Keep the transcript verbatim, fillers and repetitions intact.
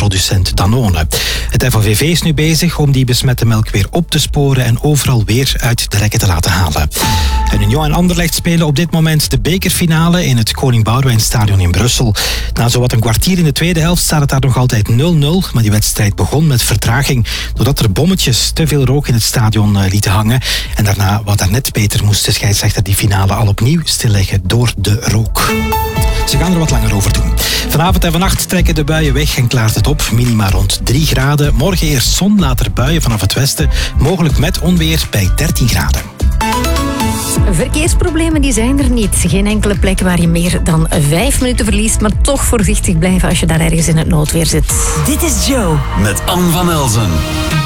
melkproducent Danone. Het F O V V is nu bezig om die besmette melk weer op te sporen en overal weer uit de rekken te laten halen. En Union en Anderlecht spelen op dit moment de bekerfinale in het Koning Boudewijnstadion in Brussel. Na zowat een kwartier in de tweede helft staat het daar nog altijd nul nul, maar die wedstrijd begon met vertraging doordat er bommetjes te veel rook in het stadion lieten hangen. En daarna, wat daarnet beter, moest de scheidsrechter die finale al opnieuw stilleggen door de rook. Ze gaan er wat langer over doen. Vanavond en vannacht trekken de buien weg en klaart het op. Minima rond drie graden. Morgen eerst zon, later buien vanaf het westen. Mogelijk met onweer bij dertien graden. Verkeersproblemen die zijn er niet. Geen enkele plek waar je meer dan vijf minuten verliest, maar toch voorzichtig blijven als je daar ergens in het noodweer zit. Dit is Joe. Met Anne van Elzen.